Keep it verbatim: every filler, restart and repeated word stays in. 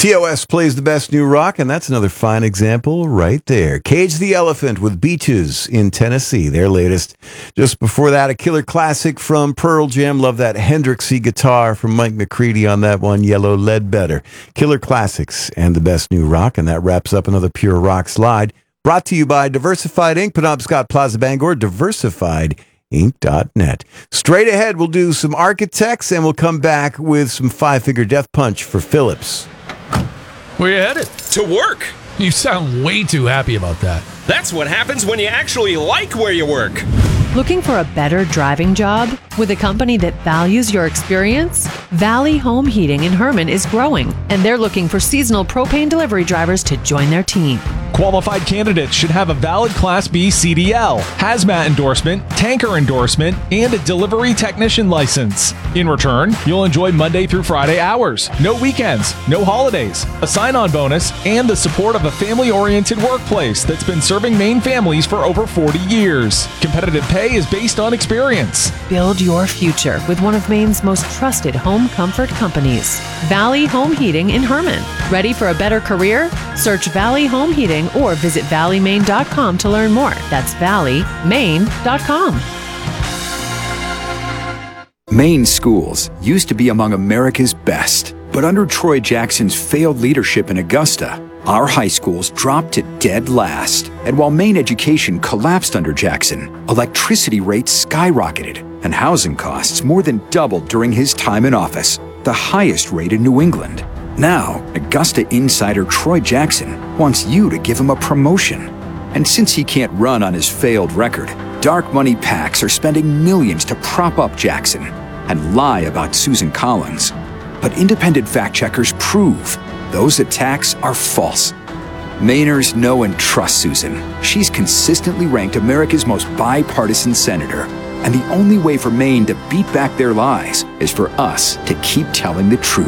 T O S plays the best new rock, and that's another fine example right there. Cage the Elephant with Beaches in Tennessee, their latest. Just before that, a killer classic from Pearl Jam. Love that Hendrixy guitar from Mike McCready on that one, Yellow Ledbetter. Killer classics and the best new rock, and that wraps up another Pure Rock Slide. Brought to you by Diversified Incorporated, Penobscot Plaza, Bangor, diversified inc dot net. Straight ahead, we'll do some Architects, and we'll come back with some Five-Finger Death Punch for Phillips. Where you headed? To work. You sound way too happy about that. That's what happens when you actually like where you work. Looking for a better driving job with a company that values your experience? Valley Home Heating in Herman is growing, and they're looking for seasonal propane delivery drivers to join their team. Qualified candidates should have a valid Class B C D L, hazmat endorsement, tanker endorsement, and a delivery technician license. In return, you'll enjoy Monday through Friday hours, no weekends, no holidays, a sign-on bonus, and the support of a family-oriented workplace that's been serving Maine families for over forty years. Competitive pay is based on experience. Build your future with one of Maine's most trusted home comfort companies, Valley Home Heating in Herman. Ready for a better career? Search Valley Home Heating or visit valley maine dot com to learn more. That's valley maine dot com. Maine schools used to be among America's best, but under Troy Jackson's failed leadership in Augusta, our high schools dropped to dead last. And while Maine education collapsed under Jackson, electricity rates skyrocketed and housing costs more than doubled during his time in office, the highest rate in New England. Now, Augusta insider Troy Jackson wants you to give him a promotion. And since he can't run on his failed record, dark money PACs are spending millions to prop up Jackson and lie about Susan Collins. But independent fact checkers prove those attacks are false. Mainers know and trust Susan. She's consistently ranked America's most bipartisan senator. And the only way for Maine to beat back their lies is for us to keep telling the truth.